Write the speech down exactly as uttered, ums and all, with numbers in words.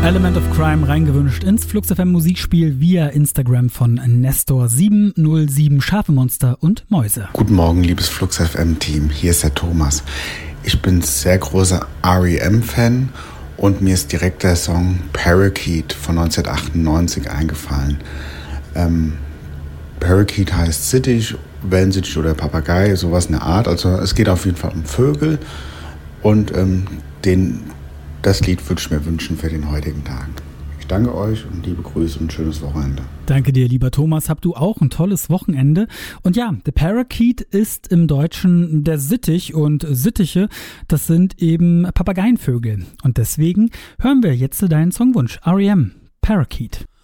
Element of Crime reingewünscht ins Flux F M Musikspiel via Instagram von Nestor sieben null sieben Scharfe Monster und Mäuse. Guten Morgen, liebes Flux F M Team. Hier ist der Thomas. Ich bin sehr großer R E M-Fan und mir ist direkt der Song Parakeet von neunzehnhundertachtundneunzig eingefallen. Ähm, Parakeet heißt Sittich, Wellensittich oder Papagei, sowas in der Art. Also es geht auf jeden Fall um Vögel und ähm, den, das Lied würde ich mir wünschen für den heutigen Tag. Ich danke euch und liebe Grüße und ein schönes Wochenende. Danke dir, lieber Thomas. Habt du auch ein tolles Wochenende. Und ja, der Parakeet ist im Deutschen der Sittich und Sittiche, das sind eben Papageienvögel. Und deswegen hören wir jetzt deinen Songwunsch, R E M, Parakeet.